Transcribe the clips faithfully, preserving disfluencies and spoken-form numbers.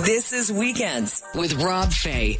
This is Weekends with Rob Fay.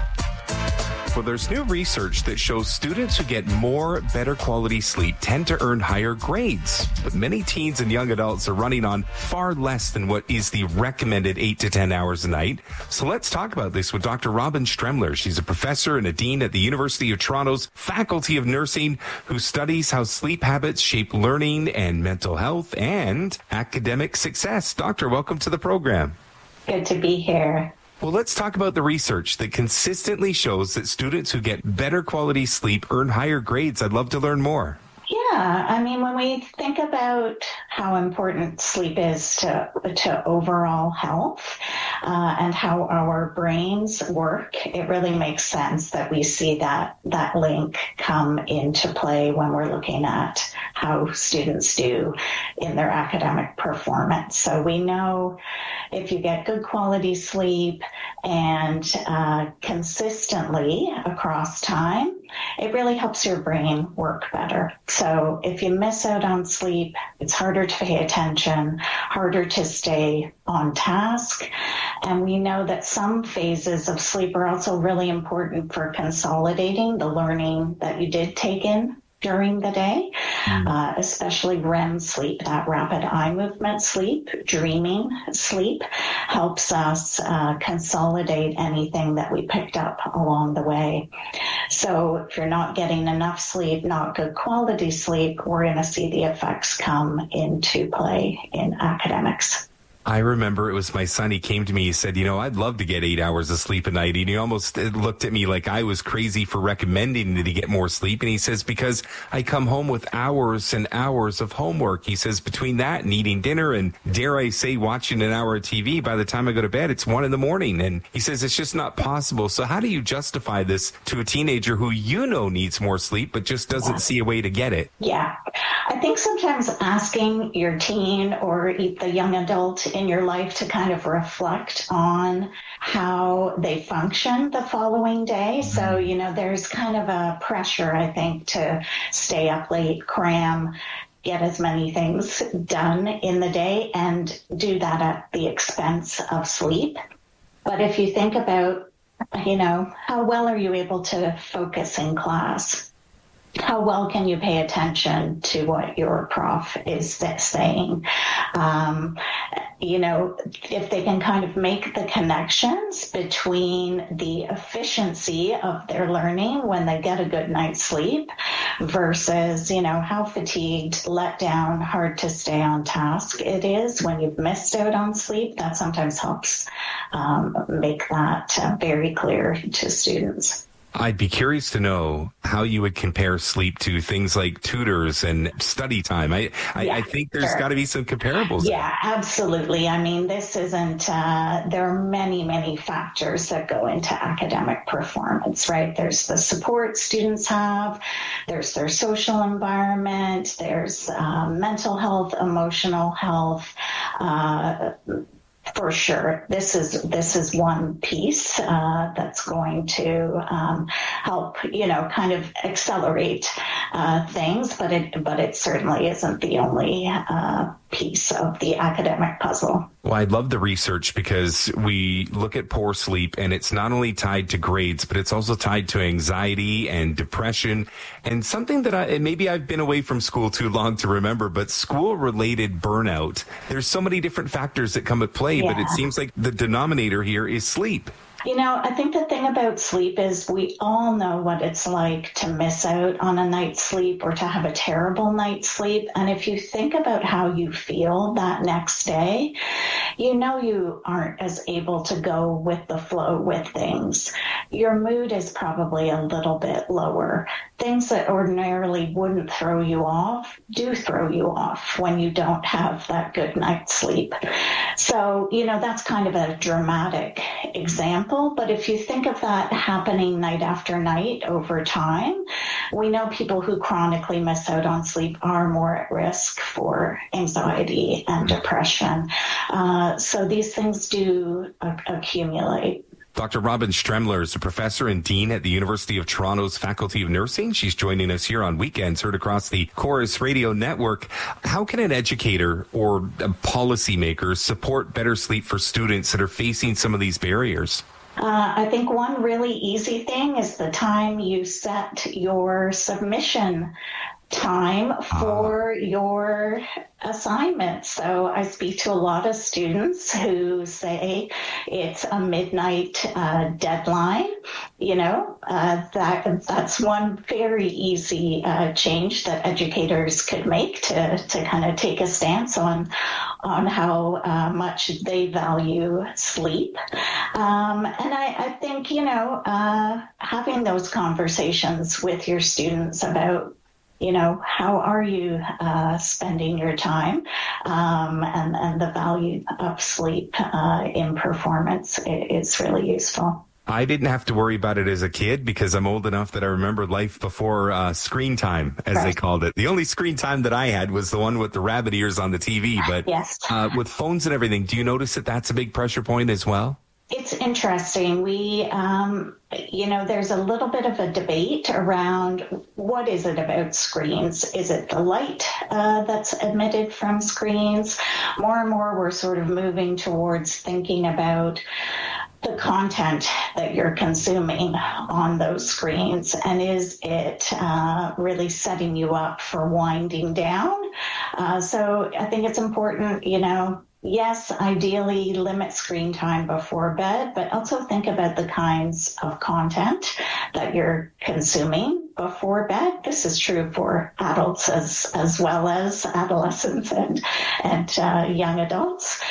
Well, there's new research that shows students who get more, better quality sleep tend to earn higher grades. But many teens and young adults are running on far less than what is the recommended eight to ten hours a night. So let's talk about this with Doctor Robin Stremler. She's a professor and a dean at the University of Toronto's Faculty of Nursing, who studies how sleep habits shape learning and mental health and academic success. Doctor, welcome to the program. Good to be here. Well, let's talk about the research that consistently shows that students who get better quality sleep earn higher grades. I'd love to learn more. Yeah, I mean, when we think about how important sleep is to to overall health uh, and how our brains work, it really makes sense that we see that that link come into play when we're looking at how students do in their academic performance. So we know if you get good quality sleep and uh, consistently across time, it really helps your brain work better. So if you miss out on sleep, it's harder to pay attention, harder to stay on task. And we know that some phases of sleep are also really important for consolidating the learning that you did take in during the day, mm. uh, especially R E M sleep, that rapid eye movement sleep, dreaming sleep, helps us uh, consolidate anything that we picked up along the way. So if you're not getting enough sleep, not good quality sleep, we're going to see the effects come into play in academics. I remember it was my son. He came to me. He said, you know, I'd love to get eight hours of sleep a night. And he almost looked at me like I was crazy for recommending that he get more sleep. And he says, because I come home with hours and hours of homework. He says, between that and eating dinner and, dare I say, watching an hour of T V, by the time I go to bed, it's one in the morning. And he says, it's just not possible. So how do you justify this to a teenager who you know needs more sleep, but just doesn't yeah. see a way to get it? Yeah. I think sometimes asking your teen or the young adult in your life to kind of reflect on how they function the following day. So, you know, there's kind of a pressure, I think, to stay up late, cram, get as many things done in the day and do that at the expense of sleep. But if you think about, you know, how well are you able to focus in class? How well can you pay attention to what your prof is saying? Um, you know, if they can kind of make the connections between the efficiency of their learning when they get a good night's sleep versus, you know, how fatigued, let down, hard to stay on task it is when you've missed out on sleep, that sometimes helps um, make that uh, very clear to students. I'd be curious to know how you would compare sleep to things like tutors and study time. I, I, yeah, I think there's sure. got to be some comparables. Yeah, absolutely. I mean, this isn't, uh, there are many, many factors that go into academic performance, right? There's the support students have, there's their social environment, there's uh, mental health, emotional health, uh, For sure. This is this is one piece uh, that's going to um, help, you know, kind of accelerate uh, things, but it but it certainly isn't the only uh, piece of the academic puzzle. Well, I love the research because we look at poor sleep and it's not only tied to grades, but it's also tied to anxiety and depression and something that I, maybe I've been away from school too long to remember, but school-related burnout. There's so many different factors that come at play, yeah. but it seems like the denominator here is sleep. You know, I think the thing about sleep is we all know what it's like to miss out on a night's sleep or to have a terrible night's sleep. And if you think about how you feel that next day, you know you aren't as able to go with the flow with things. Your mood is probably a little bit lower. Things that ordinarily wouldn't throw you off do throw you off when you don't have that good night's sleep. So, you know, that's kind of a dramatic example. But if you think of that happening night after night over time, we know people who chronically miss out on sleep are more at risk for anxiety and depression. Uh, so these things do uh, accumulate. Doctor Robin Stremler is a professor and dean at the University of Toronto's Faculty of Nursing. She's joining us here on Weekends, heard across the Chorus Radio Network. How can an educator or a policymaker support better sleep for students that are facing some of these barriers? Uh, I think one really easy thing is the time you set your submission time for uh. your assignment. So I speak to a lot of students who say it's a midnight uh, deadline. You know, uh, that that's one very easy uh, change that educators could make to, to kind of take a stance on on how uh, much they value sleep. Um, and I, I think, you know, uh, having those conversations with your students about, you know, how are you uh, spending your time, um, and, and the value of sleep uh, in performance is really useful. I didn't have to worry about it as a kid because I'm old enough that I remember life before uh, screen time, as right. they called it. The only screen time that I had was the one with the rabbit ears on the T V. But yes. uh, with phones and everything, do you notice that that's a big pressure point as well? It's interesting. We, um, you know, there's a little bit of a debate around what is it about screens? Is it the light uh, that's emitted from screens? More and more, we're sort of moving towards thinking about the content that you're consuming on those screens, and is it uh, really setting you up for winding down? Uh, so I think it's important, you know, yes, ideally limit screen time before bed, but also think about the kinds of content that you're consuming before bed. This is true for adults as as well as adolescents and and uh, young adults.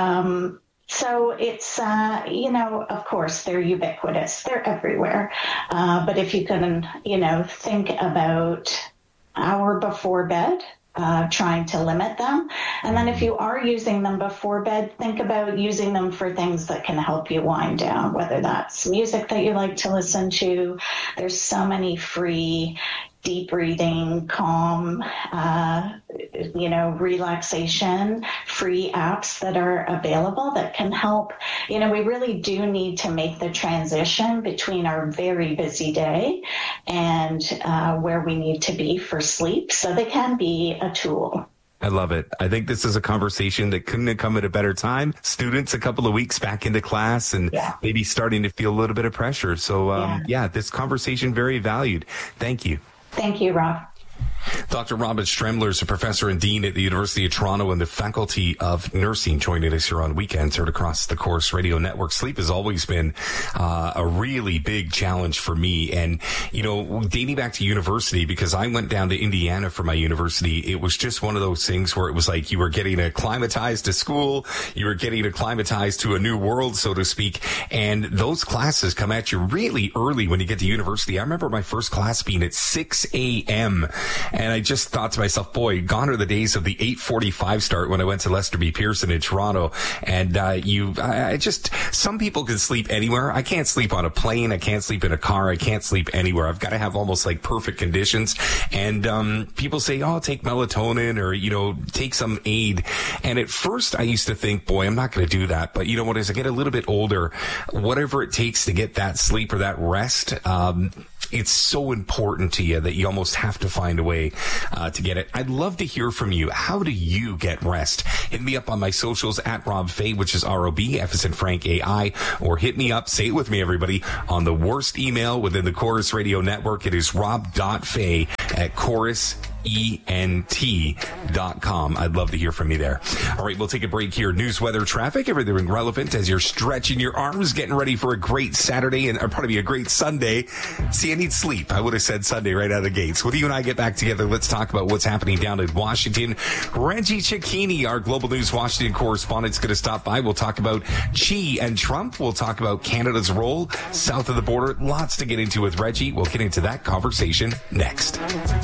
Um, so it's, uh, you know, of course, they're ubiquitous. They're everywhere. Uh, but if you can, you know, think about hour before bed, Uh, trying to limit them. And then if you are using them before bed, think about using them for things that can help you wind down, whether that's music that you like to listen to. There's so many free deep breathing, calm, uh, you know, relaxation, free apps that are available that can help. You know, we really do need to make the transition between our very busy day and uh, where we need to be for sleep. So they can be a tool. I love it. I think this is a conversation that couldn't have come at a better time. Students a couple of weeks back into class and yeah. maybe starting to feel a little bit of pressure. So, um, yeah. yeah, this conversation very valued. Thank you. Thank you, Rob. Doctor Robin Stremler is a professor and dean at the University of Toronto and the Faculty of Nursing, joining us here on Weekends, heard across the Chorus Radio Network. Sleep has always been uh, a really big challenge for me. And, you know, dating back to university, because I went down to Indiana for my university, it was just one of those things where it was like you were getting acclimatized to school, you were getting acclimatized to a new world, so to speak. And those classes come at you really early when you get to university. I remember my first class being at six a.m., and I just thought to myself, boy, gone are the days of the eight forty-five start when I went to Lester B. Pearson in Toronto. And uh, you, I, I just, some people can sleep anywhere. I can't sleep on a plane. I can't sleep in a car. I can't sleep anywhere. I've got to have almost like perfect conditions. And um, people say, oh, take melatonin or, you know, take some aid. And at first I used to think, boy, I'm not going to do that. But you know what, as I get a little bit older, whatever it takes to get that sleep or that rest, um, it's so important to you that you almost have to find a way uh, to get it. I'd love to hear from you. How do you get rest? Hit me up on my socials at Rob Fay, which is R O B, F as in Frank, A I, or hit me up, say it with me, everybody, on the worst email within the Chorus Radio Network. It is rob.fay at chorus E N T dot com. I'd love to hear from you there. All right, we'll take a break here. News, weather, traffic, everything relevant as you're stretching your arms, getting ready for a great Saturday and or probably a great Sunday. See, I need sleep. I would have said Sunday right out of the gates. When you and I get back together, let's talk about what's happening down in Washington. Reggie Cecchini, our Global News Washington correspondent, is going to stop by. We'll talk about Xi and Trump. We'll talk about Canada's role south of the border. Lots to get into with Reggie. We'll get into that conversation next.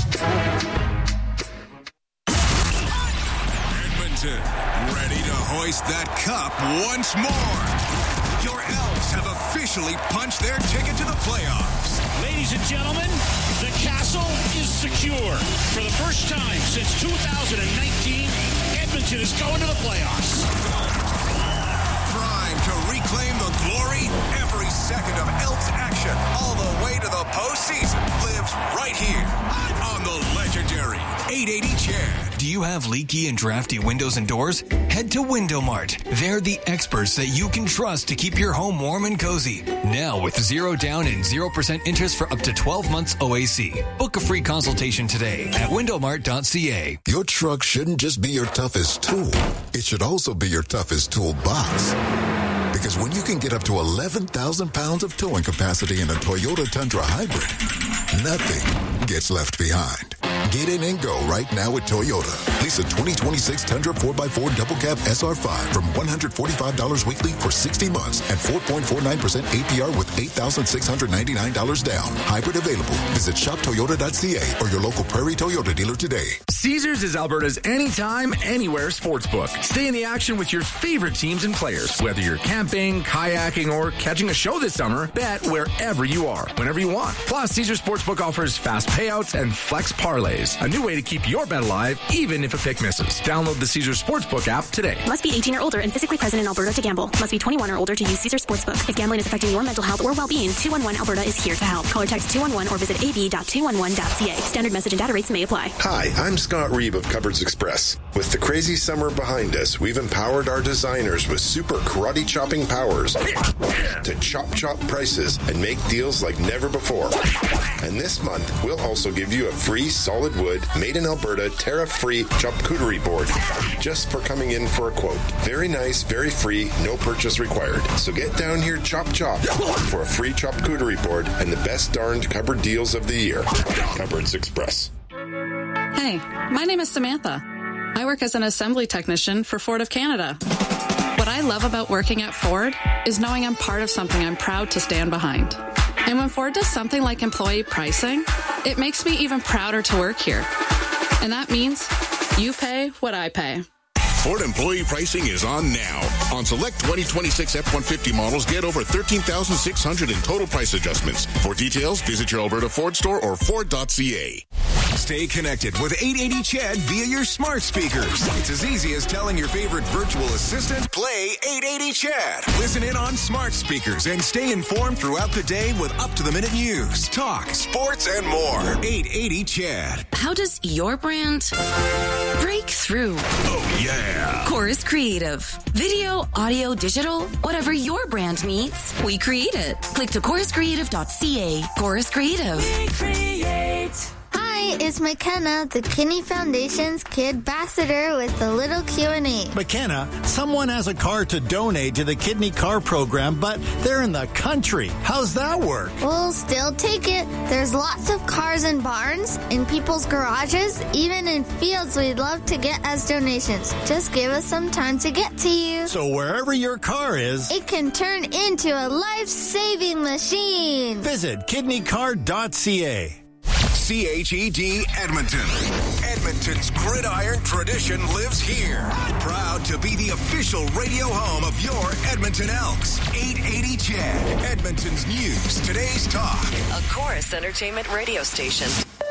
Ready to hoist that cup once more. Your Elks have officially punched their ticket to the playoffs. Ladies and gentlemen, the castle is secure. For the first time since two thousand nineteen, Edmonton is going to the playoffs. Prime to reclaim the glory ever Every second of Elks action, all the way to the postseason, lives right here on the legendary eight eighty Chad. Do you have leaky and drafty windows and doors? Head to Window Mart. They're the experts that you can trust to keep your home warm and cozy. Now with zero down and zero percent interest for up to twelve months O A C. Book a free consultation today at window mart dot c a. Your truck shouldn't just be your toughest tool. It should also be your toughest toolbox. Because when you can get up to eleven thousand pounds of towing capacity in a Toyota Tundra Hybrid, nothing gets left behind. Get in and go right now with Toyota. Lease a twenty twenty-six Tundra four by four Double Cab S R five from one hundred forty-five dollars weekly for sixty months and four point four nine percent A P R with eight thousand six hundred ninety-nine dollars down. Hybrid available. Visit shop toyota dot c a or your local Prairie Toyota dealer today. Caesars is Alberta's anytime, anywhere sportsbook. Stay in the action with your favorite teams and players. Whether you're camping, kayaking, or catching a show this summer, bet wherever you are, whenever you want. Plus, Caesars Sportsbook offers fast payouts and flex parlays. A new way to keep your bet alive, even if a pick misses. Download the Caesars Sportsbook app today. Must be eighteen or older and physically present in Alberta to gamble. Must be twenty-one or older to use Caesars Sportsbook. If gambling is affecting your mental health or well-being, two one one Alberta is here to help. Call or text two one one or visit a b dot two one one dot c a. Standard message and data rates may apply. Hi, I'm Scott Reeb of Cupboards Express. With the crazy summer behind us, we've empowered our designers with super karate chopping powers to chop chop prices and make deals like never before. And this month, we'll also give you a free solid wood, made in Alberta, tariff-free charcuterie board just for coming in for a quote. Very nice, very free, no purchase required. So get down here, chop chop, for a free charcuterie board and the best darned cupboard deals of the year. Cupboards Express. Hey, my name is Samantha. I work as an assembly technician for Ford of Canada. What I love about working at Ford is knowing I'm part of something I'm proud to stand behind. And when Ford does something like employee pricing, it makes me even prouder to work here. And that means you pay what I pay. Ford employee pricing is on now. On select twenty twenty-six F one fifty models, get over thirteen thousand six hundred in total price adjustments. For details, visit your Alberta Ford store or ford dot c a. Stay connected with eight eighty Chad via your smart speakers. It's as easy as telling your favorite virtual assistant, play eight eighty Chad. Listen in on smart speakers and stay informed throughout the day with up-to-the-minute news, talk, sports, and more. eight eighty Chad. How does your brand break through? Oh, yeah. Chorus Creative. Video, audio, digital, whatever your brand needs, we create it. Click to chorus creative dot c a. Chorus Creative. We create. Hi, it's McKenna, the Kinney Foundation's Kid Ambassador with the little Q and A. McKenna, someone has a car to donate to the Kidney Car Program, but they're in the country. How's that work? We'll still take it. There's lots of cars in barns, in people's garages, even in fields we'd love to get as donations. Just give us some time to get to you. So wherever your car is, it can turn into a life-saving machine. Visit kidney car dot c a. C H E D Edmonton. Edmonton's gridiron tradition lives here. Proud to be the official radio home of your Edmonton Elks. eight eighty Chad, Edmonton's news, today's talk. A Chorus Entertainment radio station.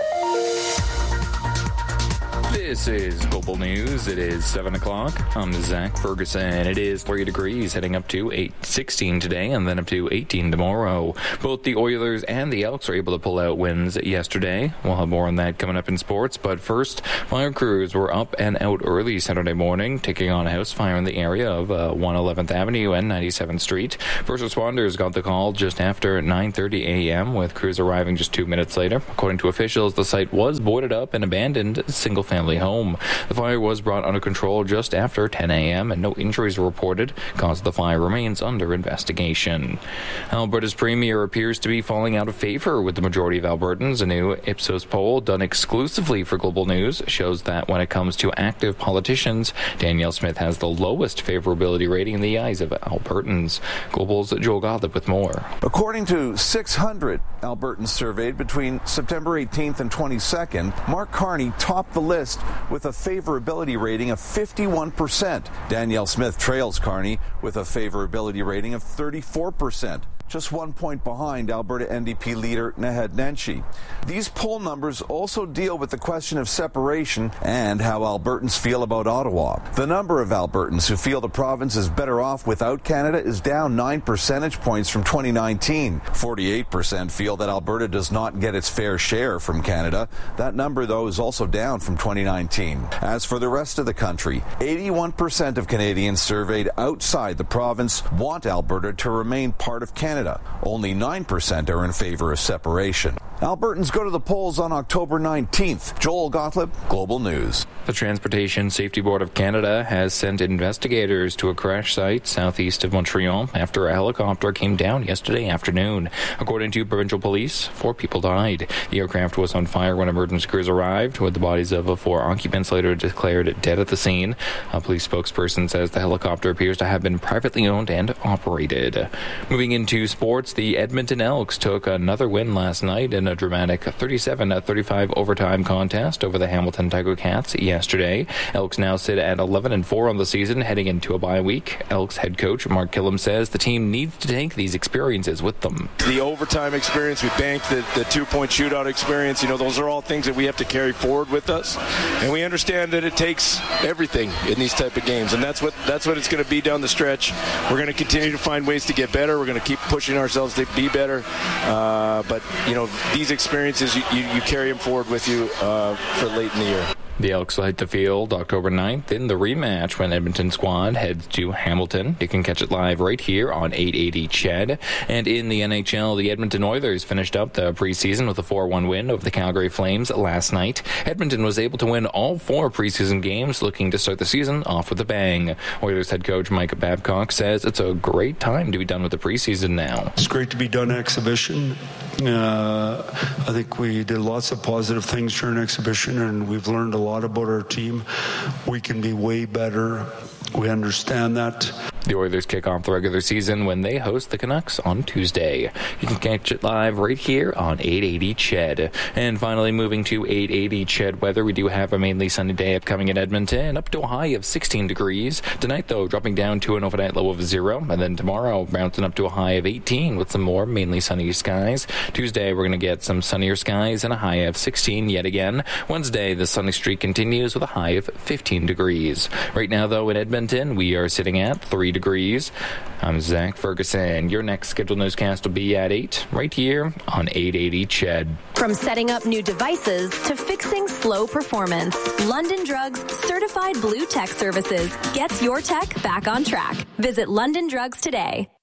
This is Global News. It is seven o'clock. I'm Zach Ferguson. It is three degrees, heading up to eight sixteen today and then up to eighteen tomorrow. Both the Oilers and the Elks are able to pull out wins yesterday. We'll have more on that coming up in sports. But first, fire crews were up and out early Saturday morning, taking on a house fire in the area of uh, one eleventh Avenue and ninety-seventh Street. First responders got the call just after nine thirty a.m., with crews arriving just two minutes later. According to officials, the site was boarded up and abandoned single-family home. The fire was brought under control just after ten a.m. and no injuries were reported. Cause of the fire remains under investigation. Alberta's premier appears to be falling out of favor with the majority of Albertans. A new Ipsos poll done exclusively for Global News shows that when it comes to active politicians, Danielle Smith has the lowest favorability rating in the eyes of Albertans. Global's Joel Gottlieb with more. According to six hundred Albertans surveyed between September eighteenth and twenty-second, Mark Carney topped the list with a favorability rating of fifty-one percent. Danielle Smith trails Carney with a favorability rating of thirty-four percent. just one point behind Alberta N D P leader Naheed Nenshi. These poll numbers also deal with the question of separation and how Albertans feel about Ottawa. The number of Albertans who feel the province is better off without Canada is down nine percentage points from twenty nineteen. forty-eight percent feel that Alberta does not get its fair share from Canada. That number, though, is also down from twenty nineteen. As for the rest of the country, eighty-one percent of Canadians surveyed outside the province want Alberta to remain part of Canada. Only nine percent are in favor of separation. Albertans go to the polls on October nineteenth. Joel Gottlieb, Global News. The Transportation Safety Board of Canada has sent investigators to a crash site southeast of Montreal after a helicopter came down yesterday afternoon. According to provincial police, four people died. The aircraft was on fire when emergency crews arrived, with the bodies of four occupants later declared dead at the scene. A police spokesperson says the helicopter appears to have been privately owned and operated. Moving into sports, the Edmonton Elks took another win last night in a dramatic thirty-seven to thirty-five overtime contest over the Hamilton Tiger Cats yesterday. Elks now sit at eleven and four on the season, heading into a bye week. Elks head coach Mark Killam says the team needs to take these experiences with them. The overtime experience, we banked the, the two-point shootout experience. You know, those are all things that we have to carry forward with us, and we understand that it takes everything in these type of games, and that's what that's what it's going to be down the stretch. We're going to continue to find ways to get better. We're going to keep pushing ourselves to be better, uh, but you know, these experiences, you, you, you carry them forward with you uh, for late in the year. The Elks will hit the field October ninth in the rematch when Edmonton squad heads to Hamilton. You can catch it live right here on eight eighty C H E D. And in the N H L, the Edmonton Oilers finished up the preseason with a four one win over the Calgary Flames last night. Edmonton was able to win all four preseason games, looking to start the season off with a bang. Oilers head coach Mike Babcock says it's a great time to be done with the preseason now. It's great to be done exhibition. Uh, I think we did lots of positive things during exhibition, and we've learned a lot about our team. We can be way better. We understand that. The Oilers kick off the regular season when they host the Canucks on Tuesday. You can catch it live right here on eight eighty C H E D. And finally, moving to eight eighty C H E D weather, we do have a mainly sunny day upcoming in Edmonton, up to a high of sixteen degrees. Tonight, though, dropping down to an overnight low of zero. And then tomorrow, bouncing up to a high of eighteen with some more mainly sunny skies. Tuesday, we're going to get some sunnier skies and a high of sixteen yet again. Wednesday, the sunny streak continues with a high of fifteen degrees. Right now, though, in Edmonton, we are sitting at three degrees. I'm Zach Ferguson. Your next scheduled newscast will be at eight, right here on eight eighty C H E D. From setting up new devices to fixing slow performance, London Drugs Certified Blue Tech Services gets your tech back on track. Visit London Drugs today.